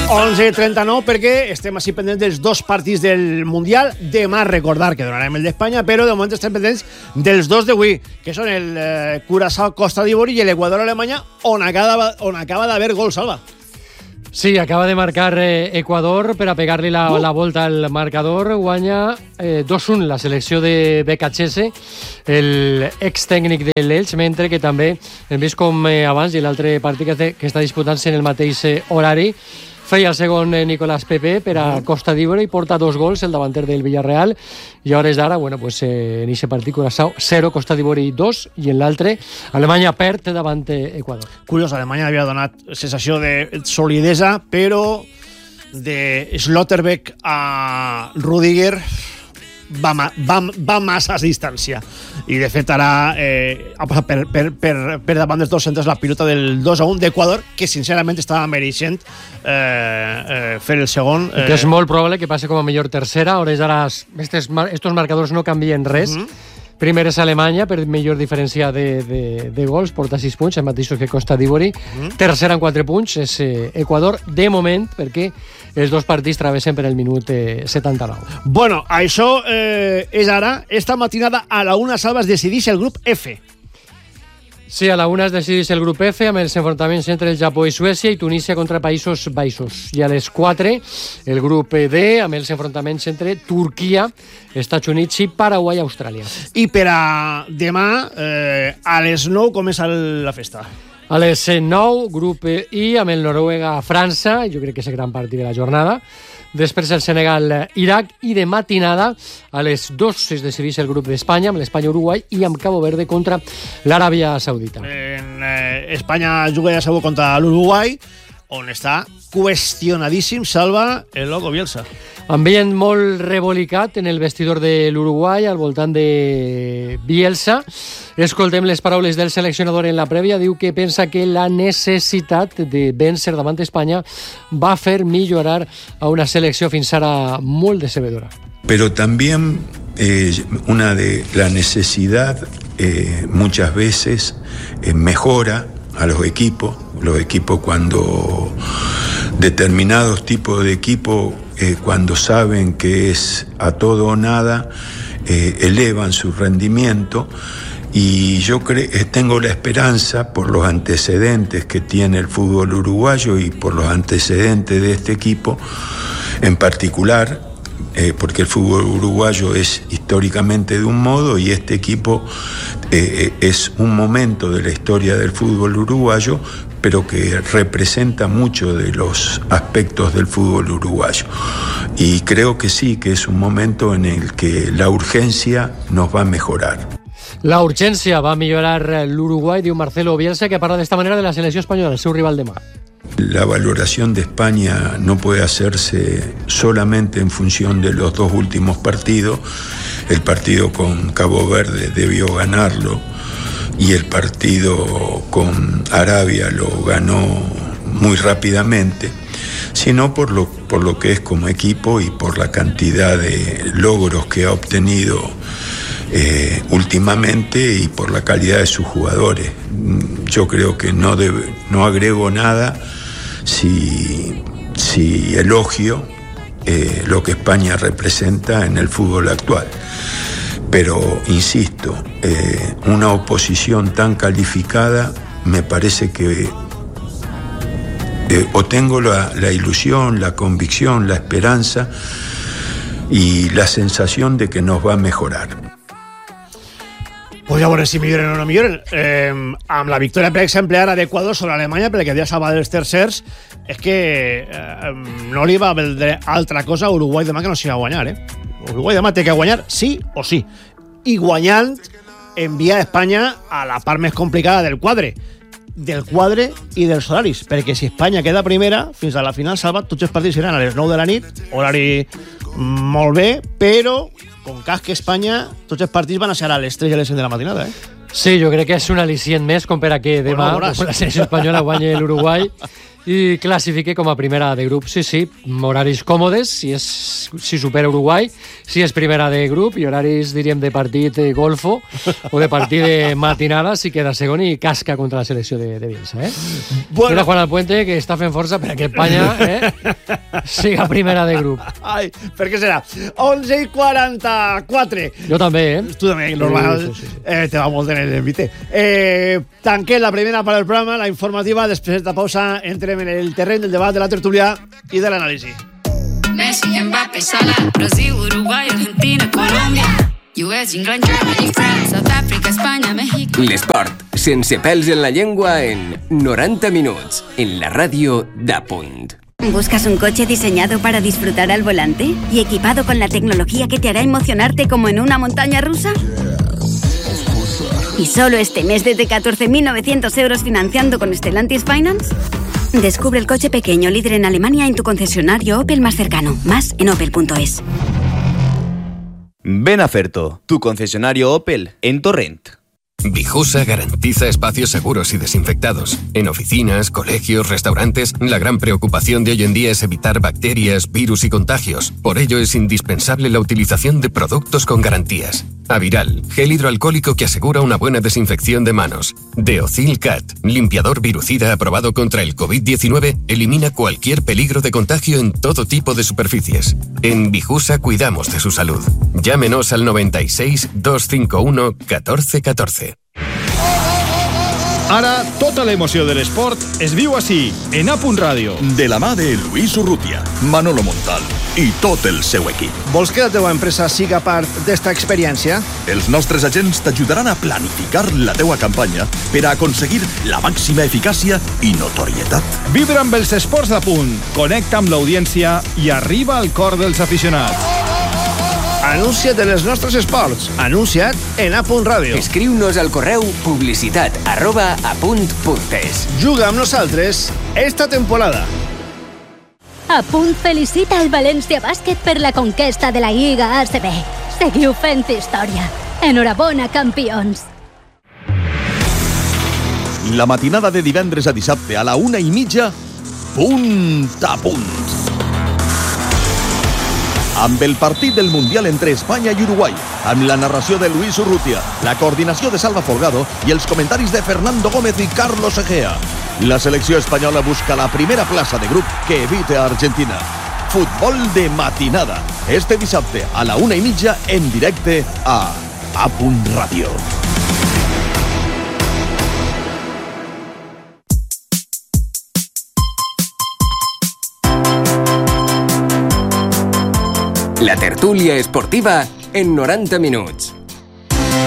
11:39 perquè estem així pendents dels dos partits del Mundial. Demà recordar que donarem el d'Espanya, però de moment estem pendents dels dos d'avui, que són el Curaçao-Costa d'Ivori i l'Equador-Alemanya, on acaba d'haver gol, Salva. Sí, acaba de marcar Ecuador per a pegar-li la volta al marcador. Guanya 2-1 la selecció de Becachese, el ex-tècnic de l'Elx, mentre que també hem vist com abans, i l'altre partit que està disputant-se en el mateix horari, feia el segon Nicolás Pepe per a Costa d'Ivori i porta 2 gols el davanter del Villarreal, i a hores d'ara, en aquest partit Curaçao 0, Costa d'Ivori 2, i en l'altre Alemanya perd davant Equador. Curiós, Alemanya havia donat sensació de solidesa, però de Schlotterbeck a Rudiger va massa a distància, i de fet ara ha passat per davant dels dos centres la pilota del 2-1 d'Equador, que sincerament estava mereixent fer el segon, que és molt probable que passi com a millor tercera. A hores d'ara estos marcadors no canvien res. Primer és Alemanya per millor diferència de gols, porta 6 punts, el mateix que Costa d'Ivori. Tercera amb 4 punts és Equador, de moment, perquè els dos partits travessen per el minut 79. Bueno, això és ara. Esta matinada a la 1, Salva, es decideix el grup F. Sí, a la 1 es decideix el grup F amb els enfrontaments entre el Japó i Suècia i Tunísia contra Països Baixos. I a les 4 el grup D amb els enfrontaments entre Turquia, Estats Units i Paraguai i Austràlia. I per a demà, a les 9 comença la festa. A les 9, grup I amb el Noruega-França, jo crec que és el gran partit de la jornada. Després el Senegal-Iraq, i de matinada a les 2 es decideix el grup d'Espanya amb l'Espanya-Uruguai i amb Cabo Verde contra l'Aràbia Saudita. Espanya juga ja segur contra l'Uruguai, on està qüestionadíssim, Salva, el loco Bielsa. Ambient molt rebolicat en el vestidor de l'Uruguai al voltant de Bielsa. Escoltem les paraules del seleccionador en la prèvia. Diu que pensa que la necessitat de vèncer davant Espanya va fer millorar a una selecció fins ara molt decebedora. Pero también la necesidad muchas veces mejora a los equipos. Los equipos, cuando determinados tipos de equipos, cuando saben que es a todo o nada, elevan su rendimiento. Y yo tengo la esperanza, por los antecedentes que tiene el fútbol uruguayo y por los antecedentes de este equipo en particular, porque el fútbol uruguayo es históricamente de un modo y este equipo es un momento de la historia del fútbol uruguayo, pero que representa mucho de los aspectos del fútbol uruguayo. Y creo que sí, que es un momento en el que la urgencia nos va a mejorar. La urgència va millorar l'Uruguai, diu Marcelo Bielsa, que parla d'esta manera de la selecció espanyola, el seu rival demà. La valoración de España no puede hacerse solamente en función de los dos últimos partidos. El partido con Cabo Verde debió ganarlo y el partido con Arabia lo ganó muy rápidamente, sino por lo que es como equipo y por la cantidad de logros que ha obtenido últimamente y por la calidad de sus jugadores. Yo creo que no agrego nada si elogio lo que España representa en el fútbol actual. Pero, insisto, una oposición tan calificada me parece que o tengo la ilusión, la convicción, la esperanza y la sensación de que nos va a mejorar. Pues ja veurem si milloren o no milloren. Amb la victòria, per exemple, ara d'Equador sobre Alemanya, perquè havia salvat els tercers, és que no li va valdre altra cosa a Uruguai demà que no sigui a guanyar. Uruguai demà té que guanyar sí o sí. I guanyant envia Espanya a la part més complicada del quadre i dels horaris, perquè si Espanya queda primera, fins a la final, Salva, tots els partits seran a les 9 de la nit, horari molt bé, però com casque Espanya, tots els partits van a ser a les 3 i a les 5 de la matinada, Sí, jo crec que és un al·licient més com per a que demà la selecció espanyola guanyi l'Uruguai i classifique com a primera de grup. Sí, horaris còmodes, si supera Uruguai, si és primera de grup, i horaris, diríem, de partit golfo o de partit de matinada, si queda segon i casca contra la selecció de Bielsa. Bueno. Mira Juan Alpuente, que està fent força perquè Espanya siga primera de grup. Ai, per què serà? 11:44. Jo també, Tu també, normal. Sí. Te va molt en el invite. Tanquem la primera part del programa, la informativa. Després de pausa entrem en el terreny del debat, de la tertúlia i de l'anàlisi. Messi, Mbappé, Salah, Brasil, Uruguai, Argentina, Colòmbia, US, England, Germany, France, South Africa, Espanya, México. L'esport, sense pèls en la llengua, en 90 minuts, en la ràdio d'Apunt. ¿Buscas un coche diseñado para disfrutar al volante y equipado con la tecnología que te hará emocionarte como en una montaña rusa? ¿Y solo este mes desde 14.900 euros financiando con Stellantis Finance? Descubre el coche pequeño líder en Alemania en tu concesionario Opel más cercano. Más en opel.es. Ven a Ferto, tu concesionario Opel en Torrent. Bijusa garantiza espacios seguros y desinfectados. En oficinas, colegios, restaurantes, la gran preocupación de hoy en día es evitar bacterias, virus y contagios. Por ello es indispensable la utilización de productos con garantías. Aviral, gel hidroalcohólico que asegura una buena desinfección de manos. Deocil Cat, limpiador virucida aprobado contra el COVID-19, elimina cualquier peligro de contagio en todo tipo de superficies. En Bijusa cuidamos de su salud. Llámenos al 96 251 1414. Ara, tota l'emoció de l'esport es viu així, en Apunt Ràdio. De la mà de Luis Urrutia, Manolo Montal i tot el seu equip. Vols que la teva empresa siga part d'esta experiència? Els nostres agents t'ajudaran a planificar la teua campanya per a aconseguir la màxima eficàcia i notorietat. Vibra amb els esports d'Apunt, connecta amb l'audiència i arriba al cor dels aficionats. Anuncia't en els nostres esports. Anuncia't en Apunt Ràdio. Escriu-nos al correu publicitat@apunt.es. Juga amb nosaltres esta temporada. Apunt felicita el València Bàsquet per la conquesta de la Lliga ACB. Seguiu fent història. Enhorabona, campions. La matinada de divendres a dissabte a la 1:30, punt a punt. Amb el partit del Mundial entre Espanya i Uruguai, amb la narració de Luis Urrutia, la coordinació de Salva Folgado i els comentaris de Fernando Gómez i Carlos Egea. La selecció espanyola busca la primera plaça de grup que evite a Argentina. Futbol de matinada, este dissabte a la 1:30 en directe a Apunt Ràdio. La tertúlia esportiva en 90 minuts.